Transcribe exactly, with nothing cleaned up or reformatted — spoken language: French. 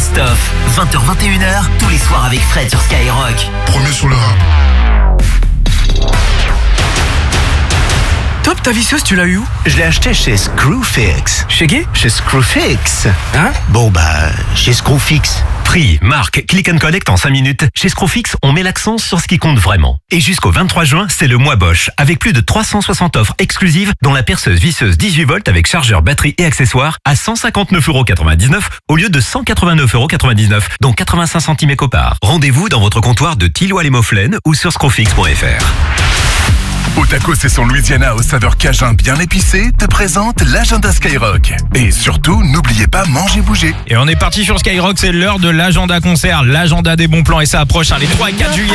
best-of. vingt heures vingt et une heures, tous les soirs avec Fred sur Skyrock. Premier sur le rap. Top, ta visseuse, tu l'as eu où? Je l'ai acheté chez Screwfix. Chez qui? Chez Screwfix. Hein? Bon bah, chez Screwfix. Prix, marque, click and collect en cinq minutes. Chez Screwfix, on met l'accent sur ce qui compte vraiment. Et jusqu'au vingt-trois juin, c'est le mois Bosch, avec plus de trois cent soixante offres exclusives, dont la perceuse visseuse dix-huit volts avec chargeur, batterie et accessoires à cent cinquante-neuf euros quatre-vingt-dix-neuf au lieu de cent quatre-vingt-neuf euros quatre-vingt-dix-neuf, dont quatre-vingt-cinq centimes éco-part. Rendez-vous dans votre comptoir de Tilloy-les-Mauflaines ou sur screwfix point f r. Au Tacos et son Louisiana aux saveurs cajun bien épicées te présente l'agenda Skyrock. Et surtout, n'oubliez pas, mangez, bougez. Et on est parti sur Skyrock, c'est l'heure de l'agenda concert, l'agenda des bons plans et ça approche hein, les trois et quatre juillet.